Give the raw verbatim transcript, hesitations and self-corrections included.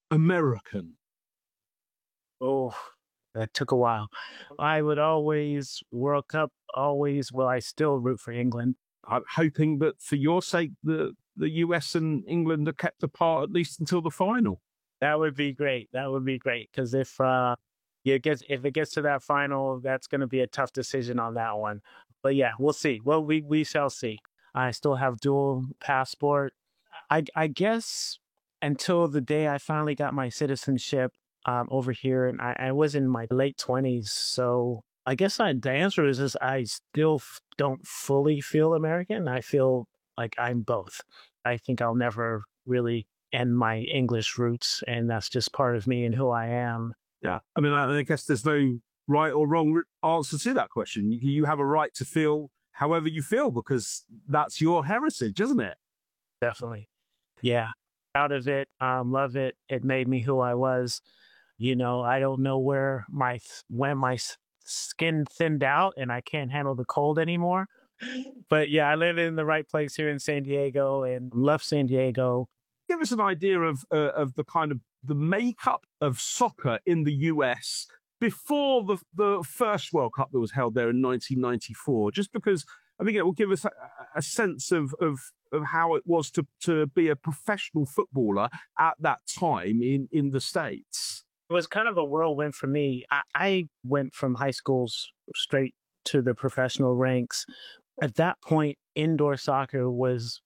American? Oh, that took a while. I would always, World Cup, always, well, I still root for England. I'm hoping that for your sake, the the U S and England are kept apart at least until the final. That would be great. That would be great. Because if uh it gets if it gets to that final, that's gonna be a tough decision on that one. But yeah, we'll see. Well, we we shall see. I still have dual passport. I I guess until the day I finally got my citizenship um over here, and I, I was in my late twenties. So I guess I, the answer is is I still f- don't fully feel American. I feel like I'm both. I think I'll never really end my English roots, and that's just part of me and who I am. Yeah, I mean, I, I guess there's no right or wrong answer to that question. You, you have a right to feel however you feel because that's your heritage, isn't it? Definitely. Yeah. Out of it. Um, love it. It made me who I was. You know, I don't know where my when my skin thinned out and I can't handle the cold anymore. But yeah, I live in the right place here in San Diego and love San Diego. Give us an idea of uh, of the kind of the makeup of soccer in the U S before the the first World Cup that was held there in nineteen ninety-four. Just because I think it will give us a, a sense of of of how it was to to be a professional footballer at that time in in the States. It was kind of a whirlwind for me. I, I went from high schools straight to the professional ranks. At that point, indoor soccer was